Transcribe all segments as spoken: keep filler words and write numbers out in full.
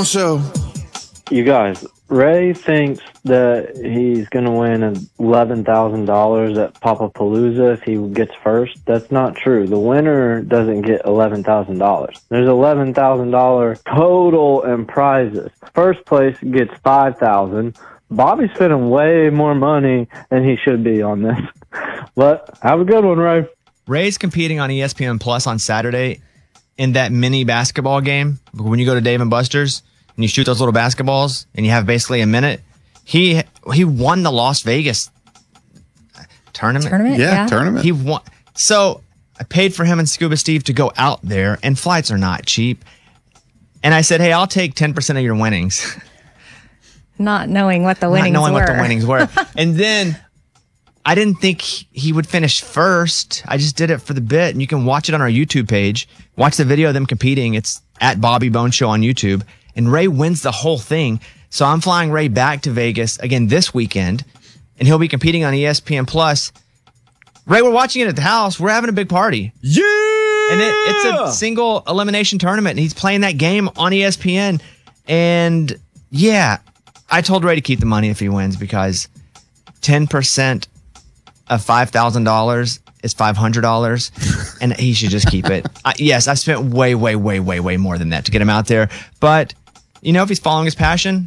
Bone Show. You guys, Ray thinks that he's going to win eleven thousand dollars at Papapalooza if he gets first. That's not true. The winner doesn't get eleven thousand dollars. There's eleven thousand dollars total in prizes. First place gets five thousand dollars. Bobby's spending way more money than he should be on this. But have a good one, Ray. Ray's competing on E S P N Plus on Saturday in that mini basketball game. When you go to Dave and Buster's and you shoot those little basketballs and you have basically a minute, he he won the Las Vegas tournament. Tournament? Yeah, Yeah. tournament. He won. So I paid for him and Scuba Steve to go out there, and flights are not cheap. And I said, hey, I'll take ten percent of your winnings. Not knowing what the Not winnings knowing were. what the winnings were. And then I didn't think he would finish first. I just did it for the bit, and you can watch it on our YouTube page. Watch the video of them competing. It's at Bobby Bone Show on YouTube. And Ray wins the whole thing. So I'm flying Ray back to Vegas again this weekend, and he'll be competing on E S P N Plus. Ray, we're watching it at the house. We're having a big party. Yeah! And it, it's a single elimination tournament, and he's playing that game on E S P N. And yeah, I told Ray to keep the money if he wins, because ten percent of five thousand dollars is five hundred dollars, and he should just keep it. I, yes, I spent way, way, way, way, way more than that to get him out there. But, you know, if he's following his passion,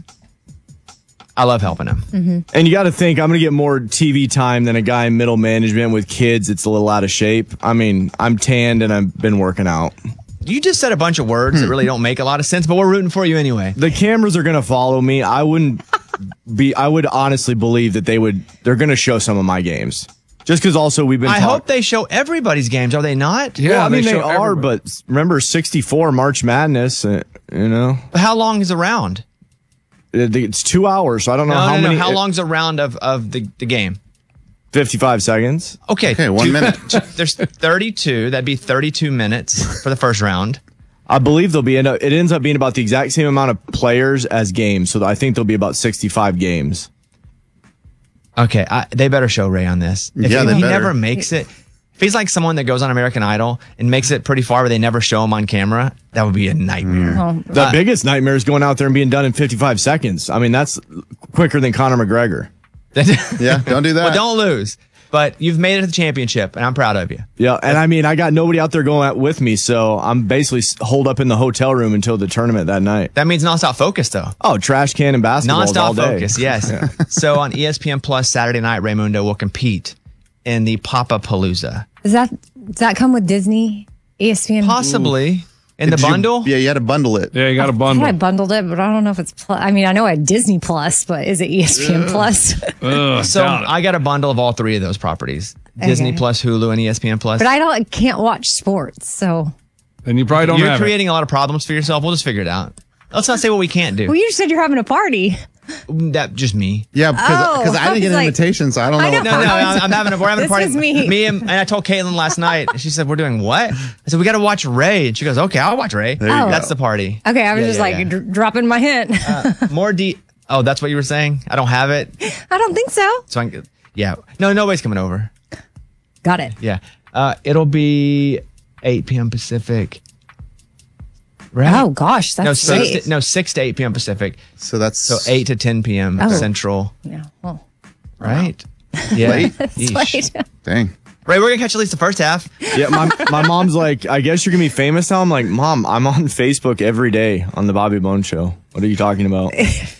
I love helping him. Mm-hmm. And you got to think, I'm going to get more T V time than a guy in middle management with kids. It's a little out of shape. I mean, I'm tanned and I've been working out. You just said a bunch of words that really don't make a lot of sense, but we're rooting for you anyway. The cameras are going to follow me. I wouldn't be, I would honestly believe that they would, they're going to show some of my games. Just because also we've been I talk- hope they show everybody's games. Are they not? Yeah, well, I mean, they, show are, everybody. but remember sixty-four March Madness, uh, you know? How long is a round? It- It's two hours, so I don't know No, how no, no. many. How long's a round of, of the, the game? fifty-five seconds. Okay. Okay, one two- minute. There's thirty-two. That'd be thirty-two minutes for the first round. I believe there'll be, it ends up being about the exact same amount of players as games, so I think there'll be about sixty-five games. Okay, I, they better show Ray on this. If Yeah, he, they he better. never makes it, if he's like someone that goes on American Idol and makes it pretty far, but they never show him on camera, that would be a nightmare. Oh, The Uh, biggest nightmare is going out there and being done in fifty-five seconds. I mean, that's quicker than Conor McGregor. Yeah, don't do that. Well, don't lose. But you've made it to the championship, and I'm proud of you. Yeah, and I mean, I got nobody out there going out with me, so I'm basically s- holed up in the hotel room until the tournament that night. That means nonstop focus, though. Oh, trash can and basketballs all Nonstop day. focus, yes. So on E S P N Plus Saturday night, Raymundo will compete in the Papapalooza. Does that does that come with Disney? E S P N? Possibly. In the Did you- bundle? yeah, you had to bundle it. Yeah, you got a I thought bundle. I bundled it, but I don't know if it's plus. I mean, I know I had Disney Plus, but is it E S P N Plus? Ugh, So doubt it. I got a bundle of all three of those properties. Disney Okay. Plus, Hulu, and E S P N Plus. But I don't I can't watch sports, so. and you probably don't You're have creating a lot of problems for yourself. We'll just figure it out. Let's not say what we can't do. Well, you just said you're having a party. That just me. Yeah, because Oh, because I I didn't get was an like- invitation, so I don't know. I what know. No, no, I I'm, was- I'm having a, we're having a This party. was me. and, and I told Caitlin last night, and she said, we're doing what? I said, we got to watch Ray. And she goes, okay, I'll watch Ray. There you Oh. That's go. the party. Okay, I was Yeah, just yeah, like yeah. dr- dropping my hint. More de- Oh, that's what you were saying? I don't have it. I don't think so. So I can, yeah. No, nobody's coming over. Got it. Yeah. Uh, it'll be eight p.m. Pacific. Right? Oh gosh, no, that's six late. to, no, six to eight p.m. Pacific. So that's So eight to ten p.m. Oh. Central. Yeah. Well, Right? Yeah. Late. that's Yeesh. late. Dang. Ray, we're going to catch at least the first half. Yeah, my, my mom's like, I guess you're going to be famous now. I'm like, Mom, I'm on Facebook every day on the Bobby Bone Show. What are you talking about?